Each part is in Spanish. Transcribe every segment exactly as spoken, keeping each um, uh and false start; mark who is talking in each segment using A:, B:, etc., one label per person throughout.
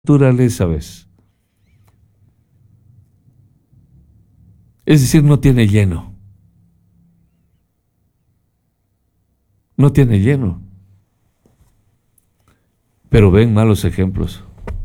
A: naturaleza, ¿ves? Es decir, no tiene lleno. No tiene lleno. Pero ven malos ejemplos.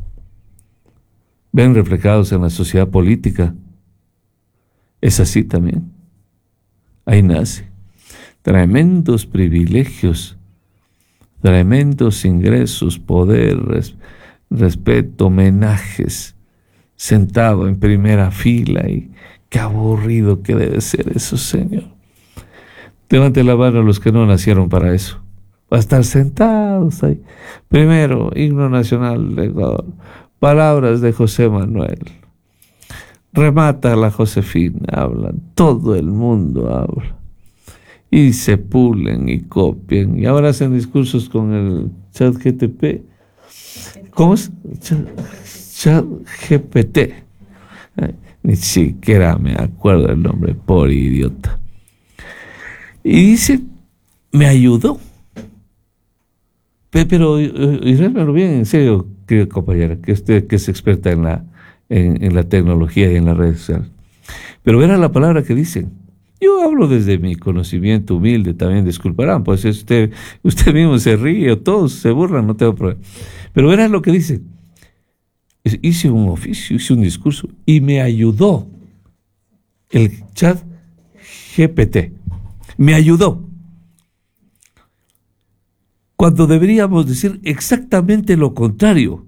A: Ven reflejados en la sociedad política. Es así también. Ahí nace. Tremendos privilegios, tremendos ingresos, poder, res, respeto, homenajes, sentado en primera fila, y qué aburrido que debe ser eso, Señor. Levante la mano a los que no nacieron para eso. Va a estar sentados ahí. Primero, himno nacional de Ecuador, palabras de José Manuel. Remata la Josefina, hablan, todo el mundo habla. Y se pulen y copian. Y ahora hacen discursos con el chat G T P. ¿Cómo es? Chat G P T. Ay, ni siquiera me acuerdo el nombre, por idiota. Y dice, me ayudó. Pero, y realmente bien, en serio, querida compañera, que usted que es experta en la, en, en la tecnología y en las redes sociales. Pero verá la palabra que dicen. Yo hablo desde mi conocimiento humilde, también disculparán, pues usted, usted mismo se ríe o todos se burlan, no tengo problema. Pero verá lo que dice. Hice un oficio, hice un discurso y me ayudó el chat G P T. Me ayudó. Cuando deberíamos decir exactamente lo contrario.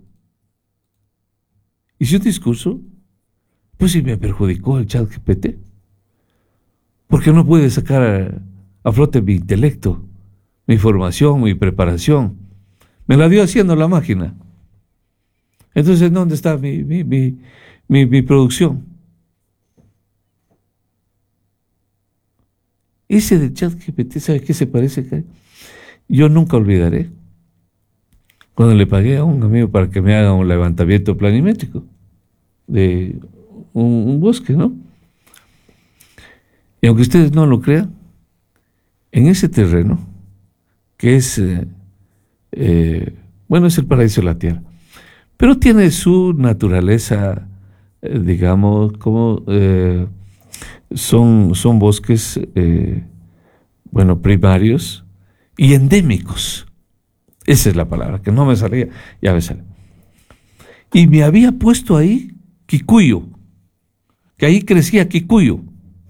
A: Hice un discurso, pues si me perjudicó el chat G P T. Porque no puede sacar a, a flote mi intelecto, mi formación, mi preparación. Me la dio haciendo la máquina. Entonces, ¿dónde está mi, mi, mi, mi, mi producción? Ese de chat G P T, ¿sabe qué se parece? Yo nunca olvidaré cuando le pagué a un amigo para que me haga un levantamiento planimétrico de un, un bosque, ¿no? Y aunque ustedes no lo crean, en ese terreno, que es, eh, eh, bueno, es el paraíso de la tierra, pero tiene su naturaleza, eh, digamos, como eh, son, son bosques, eh, bueno, primarios y endémicos. Esa es la palabra, que no me salía, ya me sale. Y me había puesto ahí quicuyo, que ahí crecía quicuyo.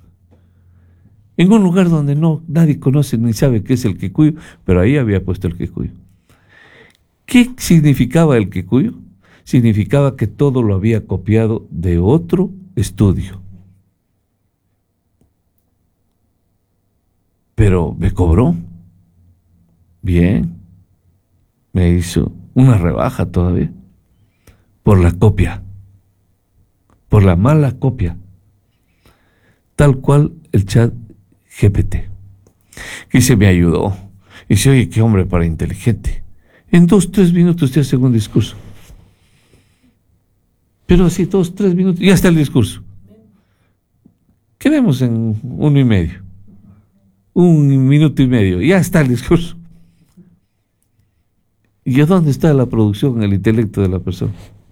A: En un lugar donde no nadie conoce ni sabe qué es el quicuyo, pero ahí había puesto el quicuyo. ¿Qué significaba el quicuyo? Significaba que todo lo había copiado de otro estudio. Pero me cobró. Bien. Me hizo una rebaja todavía. Por la copia. Por la mala copia. Tal cual el chat G P T, que se me ayudó. Y dice, oye, qué hombre para inteligente. En dos, tres minutos te hace un discurso. Pero así, dos, tres minutos, ya está el discurso. Quedemos en uno y medio. Un minuto y medio, ya está el discurso. ¿Y a dónde está la producción, el intelecto de la persona?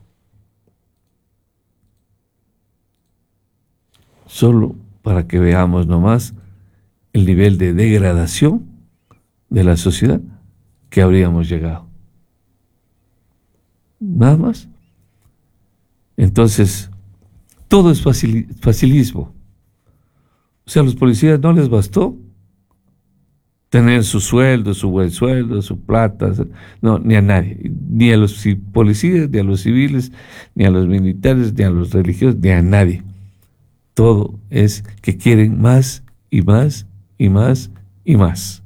A: Solo para que veamos nomás el nivel de degradación de la sociedad que habríamos llegado. Nada más. Entonces, todo es facil, facilismo. O sea, a los policías no les bastó tener su sueldo, su buen sueldo, su plata, no, ni a nadie, ni a los policías, ni a los civiles, ni a los militares, ni a los religiosos, ni a nadie. Todo es que quieren más y más y más y más.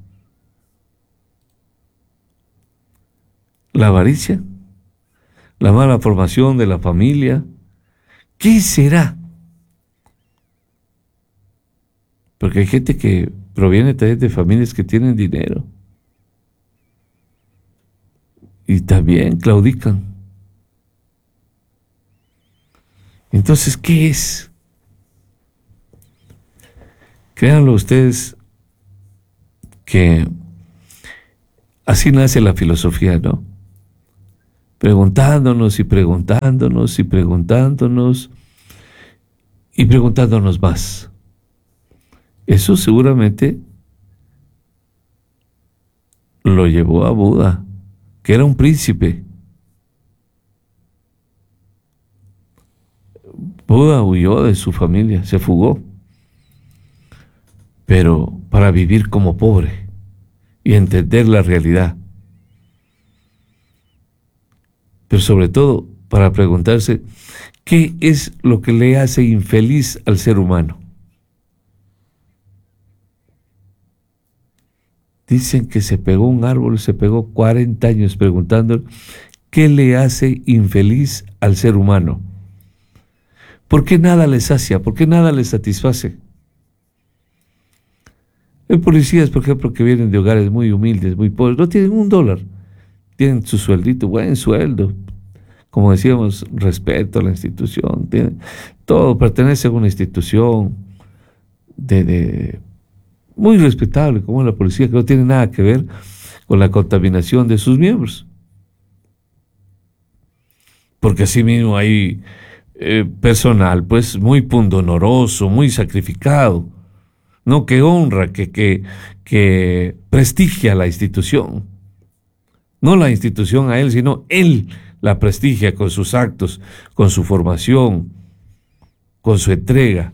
A: La avaricia, la mala formación de la familia, ¿qué será? Porque hay gente que proviene también de familias que tienen dinero y también claudican. Entonces, ¿qué es? Créanlo ustedes que así nace la filosofía, ¿no? preguntándonos y preguntándonos y preguntándonos y preguntándonos más. Eso seguramente lo llevó a Buda, que era un príncipe. Buda huyó de su familia, se fugó, pero para vivir como pobre y entender la realidad. Pero sobre todo para preguntarse qué es lo que le hace infeliz al ser humano. Dicen que se pegó un árbol, se pegó cuarenta años preguntando qué le hace infeliz al ser humano. ¿Por qué nada le sacia? ¿Por qué nada le satisface? Hay policías, por ejemplo, que vienen de hogares muy humildes, muy pobres, no tienen un dólar. Tienen su sueldito, buen sueldo. Como decíamos, respeto a la institución. Tienen, todo pertenece a una institución de, de, muy respetable, como la policía, que no tiene nada que ver con la contaminación de sus miembros. Porque así mismo hay eh, personal, pues, muy pundonoroso, muy sacrificado, ¿no? Que honra, que, que, que prestigia la institución. No la institución a él, sino él la prestigia con sus actos, con su formación, con su entrega.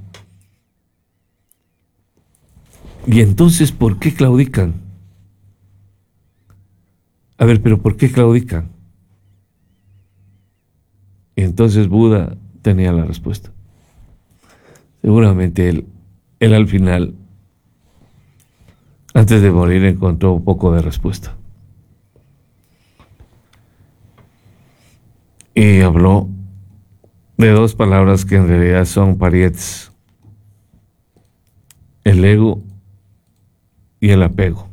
A: Y entonces, ¿por qué claudican? A ver, pero ¿por qué claudican? Y entonces Buda tenía la respuesta. Seguramente él, él al final, antes de morir, encontró un poco de respuesta. Y habló de dos palabras que en realidad son parietes: el ego y el apego.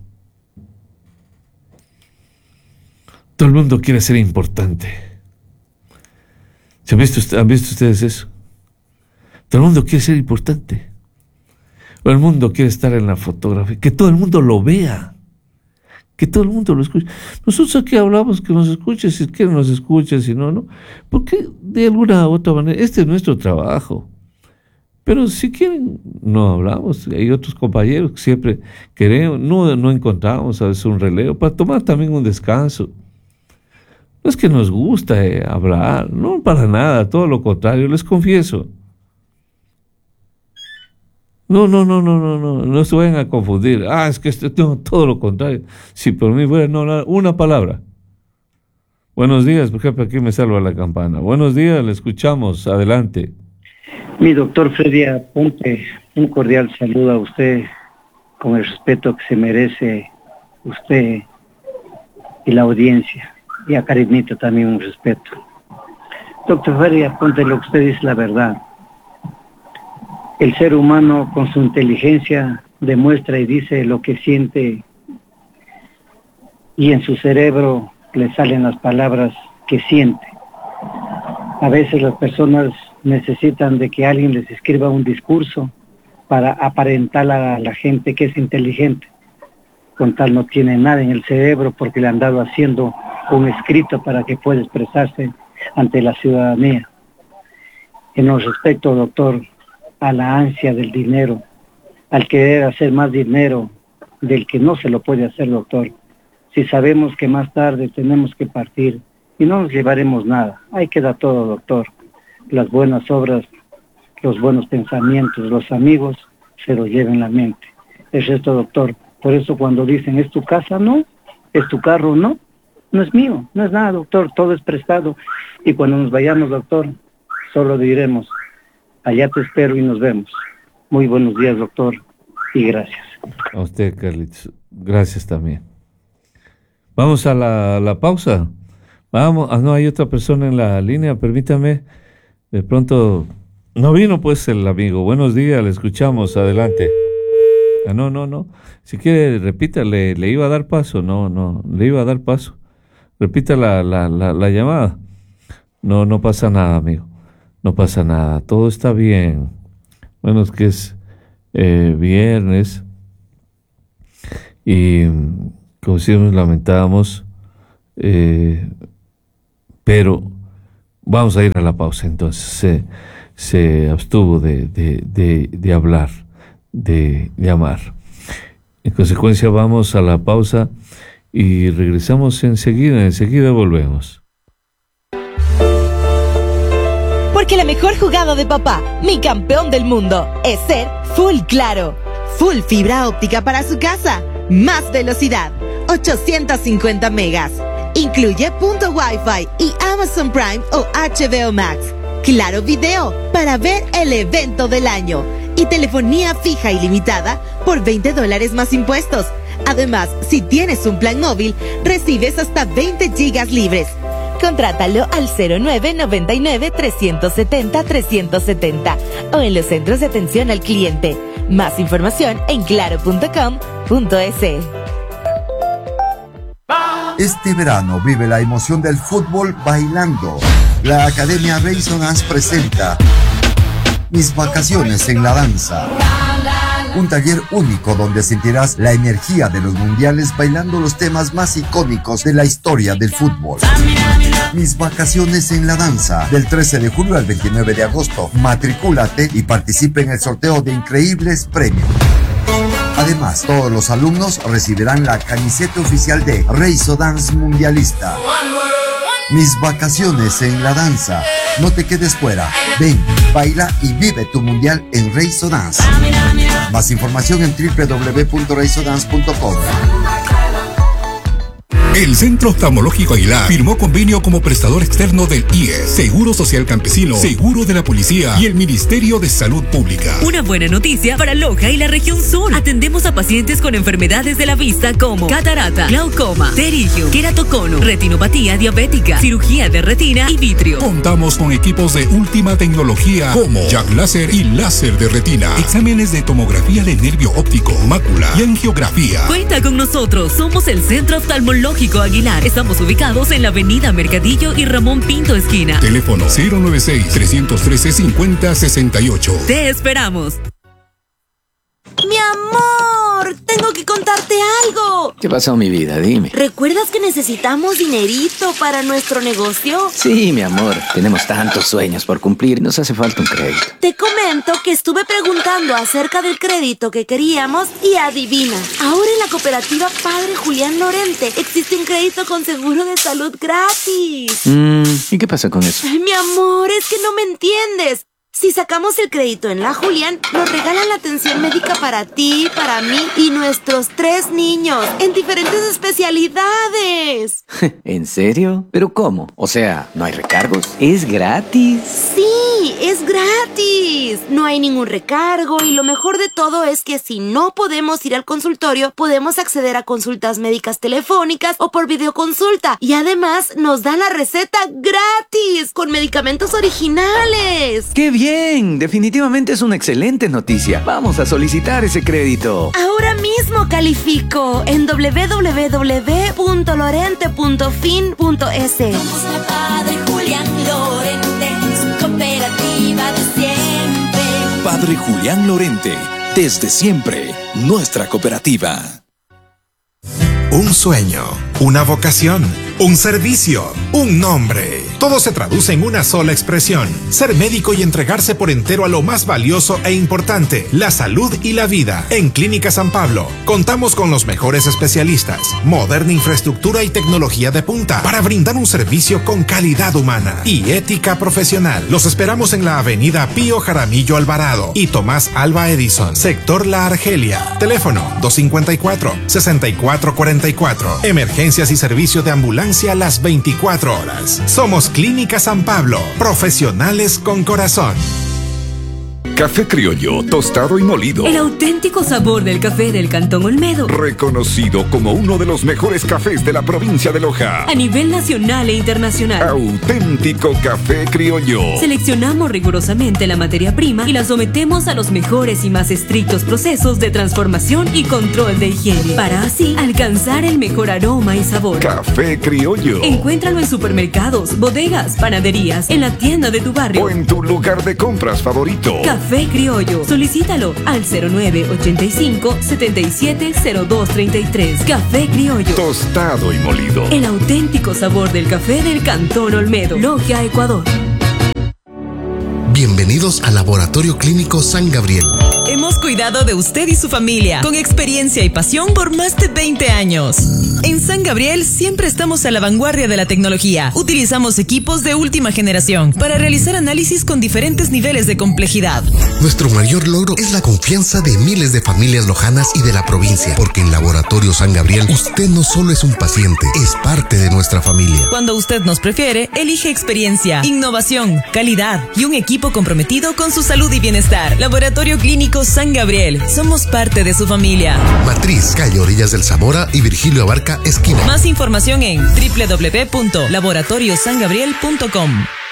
A: Todo el mundo quiere ser importante. ¿Se han visto, han visto ustedes eso? Todo el mundo quiere ser importante. Todo el mundo quiere estar en la fotografía, que todo el mundo lo vea, que todo el mundo lo escuche. Nosotros aquí hablamos que nos escuche, si quieren nos escuche, si no, no. Porque de alguna u otra manera, este es nuestro trabajo. Pero si quieren, no hablamos. Hay otros compañeros que siempre queremos, no, no encontramos a veces un relevo para tomar también un descanso. No es que nos gusta eh, hablar, no para nada, todo lo contrario, les confieso. No, no, no, no, no, no, no se vayan a confundir. Ah, es que esto, no, todo lo contrario. Si por mí fuera no hablar una palabra. Buenos días, por ejemplo, aquí me salva la campana. Buenos días, le escuchamos, adelante.
B: Mi doctor Freddy Aponte, un cordial saludo a usted, con el respeto que se merece usted y la audiencia. Y a Karinita también un respeto. Doctor Freddy Aponte, lo que usted dice es la verdad. El ser humano con su inteligencia demuestra y dice lo que siente, y en su cerebro le salen las palabras que siente. A veces las personas necesitan de que alguien les escriba un discurso para aparentar a la gente que es inteligente. Con tal no tiene nada en el cerebro porque le han dado haciendo un escrito para que pueda expresarse ante la ciudadanía. En lo respecto, doctor, a la ansia del dinero, al querer hacer más dinero del que no se lo puede hacer, doctor. Si sabemos que más tarde tenemos que partir y no nos llevaremos nada, ahí queda todo, doctor. Las buenas obras, los buenos pensamientos, los amigos, se los lleven la mente. Es esto, doctor. Por eso cuando dicen, ¿es tu casa? No. ¿Es tu carro? No. No es mío, no es nada, doctor. Todo es prestado. Y cuando nos vayamos, doctor, solo diremos, allá te espero y nos vemos. Muy buenos días, doctor, y gracias.
A: A usted, Carlitos. Gracias también. Vamos a la, la pausa. Vamos. Ah, no, hay otra persona en la línea, permítame. De pronto, no vino pues el amigo. Buenos días, le escuchamos, adelante. Ah, no, no, no. Si quiere, repita, le, le iba a dar paso. No, no, le iba a dar paso. Repita la, la, la, la llamada. No, no pasa nada, amigo. No pasa nada. Todo está bien. Bueno, es que es eh, viernes. Y como siempre lamentábamos, eh, Pero vamos a ir a la pausa. Entonces se, se abstuvo de, de, de, de hablar, de llamar. En consecuencia vamos a la pausa y regresamos enseguida, enseguida volvemos.
C: Porque la mejor jugada de papá, mi campeón del mundo, es ser Full Claro. Full fibra óptica para su casa. Más velocidad, ochocientos cincuenta megas. Incluye punto Wi-Fi y Amazon Prime o H B O Max. Claro Video para ver el evento del año. Y telefonía fija ilimitada por veinte dólares más impuestos. Además, si tienes un plan móvil, recibes hasta veinte gigas libres. Contrátalo al cero nueve noventa y nueve trescientos setenta trescientos setenta o en los centros de atención al cliente. Más información en claro punto com punto es.
D: Este verano vive la emoción del fútbol bailando. La Academia Resonance presenta Mis vacaciones en la danza. Un taller único donde sentirás la energía de los mundiales bailando los temas más icónicos de la historia del fútbol. Mis vacaciones en la danza, del trece de julio al veintinueve de agosto. Matricúlate y participe en el sorteo de increíbles premios. Además, todos los alumnos recibirán la camiseta oficial de Reizo Dance Mundialista. Mis vacaciones en la danza. No te quedes fuera. Ven, baila y vive tu mundial en Reizo Dance. Más información en doble u doble u doble u punto reizo dance punto com.
E: El Centro Oftalmológico Aguilar firmó convenio como prestador externo del I E S, Seguro Social Campesino, Seguro de la Policía y el Ministerio de Salud Pública.
F: Una buena noticia para Loja y la región sur. Atendemos a pacientes con enfermedades de la vista como catarata, glaucoma, pterigio, queratocono, retinopatía diabética, cirugía de retina y vitrio.
E: Contamos con equipos de última tecnología como Jack Láser y láser de retina, exámenes de tomografía de nervio óptico, mácula y angiografía.
F: Cuenta con nosotros, somos el Centro Oftalmológico Aguilar. Estamos ubicados en la avenida Mercadillo y Ramón Pinto esquina.
E: Teléfono cero nueve seis, tres uno tres, cinco cero seis ocho.
F: Te esperamos.
G: Mi amor, tengo que contarte algo.
H: ¿Qué pasó, mi vida? Dime.
G: ¿Recuerdas que necesitamos dinerito para nuestro negocio?
H: Sí, mi amor. Tenemos tantos sueños por cumplir. Nos hace falta un crédito.
G: Te comento que estuve preguntando acerca del crédito que queríamos y adivina. Ahora en la cooperativa Padre Julián Lorente existe un crédito con seguro de salud gratis.
H: Mm, ¿y qué pasa con eso?
G: Ay, mi amor, es que no me entiendes. Si sacamos el crédito en la Julián, nos regalan la atención médica para ti, para mí y nuestros tres niños en diferentes especialidades.
H: ¿En serio? ¿Pero cómo? O sea, ¿no hay recargos? ¿Es gratis?
G: Sí, es gratis. No hay ningún recargo y lo mejor de todo es que si no podemos ir al consultorio, podemos acceder a consultas médicas telefónicas o por videoconsulta. Y además nos dan la receta gratis con medicamentos originales.
H: ¡Qué bien! Bien, definitivamente es una excelente noticia. Vamos a solicitar ese crédito.
G: Ahora mismo califico en doble u doble u doble u punto lorente punto fin punto es.
I: Somos la Padre Julián Lorente, su cooperativa de siempre.
E: Padre Julián Lorente, desde siempre, nuestra cooperativa.
J: Un sueño, una vocación, un servicio, un nombre. Todo se traduce en una sola expresión: ser médico y entregarse por entero a lo más valioso e importante, la salud y la vida. En Clínica San Pablo contamos con los mejores especialistas, moderna infraestructura y tecnología de punta para brindar un servicio con calidad humana y ética profesional. Los esperamos en la avenida Pío Jaramillo Alvarado y Tomás Alba Edison, sector La Argelia. Teléfono dos cinco cuatro, seis cuatro cuatro cuatro. Emergencias y servicio de ambulancia las veinticuatro horas. Somos Clínica San Pablo, profesionales con corazón.
K: Café criollo, tostado y molido.
F: El auténtico sabor del café del Cantón Olmedo.
K: Reconocido como uno de los mejores cafés de la provincia de Loja.
F: A nivel nacional e internacional.
K: Auténtico café criollo.
F: Seleccionamos rigurosamente la materia prima y la sometemos a los mejores y más estrictos procesos de transformación y control de higiene, para así alcanzar el mejor aroma y sabor.
K: Café criollo.
F: Encuéntralo en supermercados, bodegas, panaderías, en la tienda de tu barrio
K: o en tu lugar de compras favorito.
F: Café Café Criollo. Solicítalo al cero nueve ochenta y cinco setenta y siete cero dos treinta y tres. Café Criollo.
K: Tostado y molido.
F: El auténtico sabor del café del Cantón Olmedo. Logia, Ecuador.
L: Bienvenidos al Laboratorio Clínico San Gabriel.
M: Hemos cuidado de usted y su familia con experiencia y pasión por más de veinte años. En San Gabriel siempre estamos a la vanguardia de la tecnología. Utilizamos equipos de última generación para realizar análisis con diferentes niveles de complejidad.
L: Nuestro mayor logro es la confianza de miles de familias lojanas y de la provincia, porque en Laboratorio San Gabriel usted no solo es un paciente, es parte de nuestra familia.
M: Cuando usted nos prefiere, elige experiencia, innovación, calidad y un equipo comprometido con su salud y bienestar. Laboratorio Clínico San Gabriel. Somos parte de su familia.
L: Matriz, calle Orillas del Zamora y Virgilio Abarca, esquina.
M: Más información en doble u doble u doble u punto laboratorio san gabriel punto com.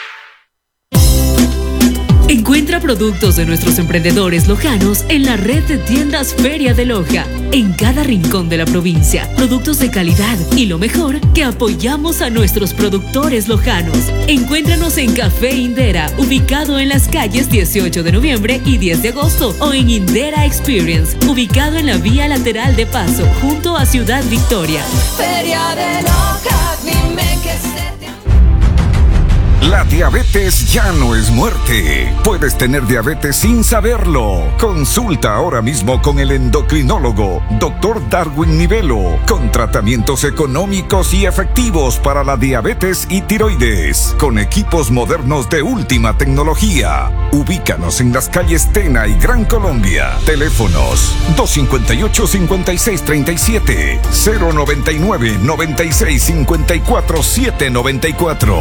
F: Encuentra productos de nuestros emprendedores lojanos en la red de tiendas Feria de Loja, en cada rincón de la provincia. Productos de calidad y lo mejor, que apoyamos a nuestros productores lojanos. Encuéntranos en Café Indera, ubicado en las calles dieciocho de noviembre y diez de agosto, o en Indera Experience, ubicado en la vía lateral de paso, junto a Ciudad Victoria.
I: Feria de Loja, dime que se te...
K: La diabetes ya no es muerte. Puedes tener diabetes sin saberlo. Consulta ahora mismo con el endocrinólogo, doctor Darwin Nivelo, con tratamientos económicos y efectivos para la diabetes y tiroides, con equipos modernos de última tecnología. Ubícanos en las calles Tena y Gran Colombia. Teléfonos dos cinco ocho, cinco seis tres siete, cero nueve nueve, nueve seis cinco cuatro, siete nueve cuatro.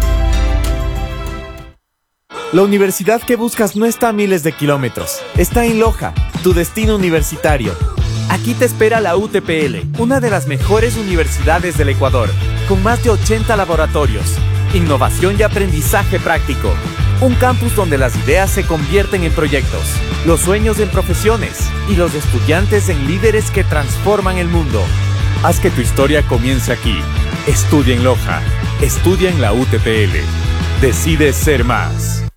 N: La universidad que buscas no está a miles de kilómetros. Está en Loja, tu destino universitario. Aquí te espera la U T P L, una de las mejores universidades del Ecuador, con más de ochenta laboratorios, innovación y aprendizaje práctico. Un campus donde las ideas se convierten en proyectos, los sueños en profesiones y los estudiantes en líderes que transforman el mundo. Haz que tu historia comience aquí. Estudia en Loja. Estudia en la U T P L. Decide ser más.